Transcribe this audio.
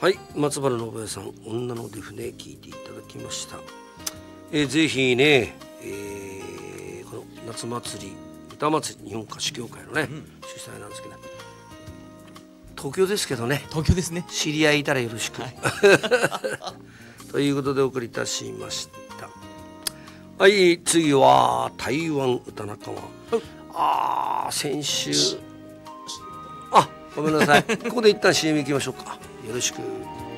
はい、松原信也さん、女のデフネ聞いていただきました。ぜひね、この夏祭り歌祭り日本歌手協会のね、主催なんですけど、東京ですけどね、 東京ですね。 知り合いいたらよろしく、はい、ということでお送りいたしました。はい、次は台湾歌仲間。先週ごめんなさいここで一旦 CM 行きましょうか。よろしく。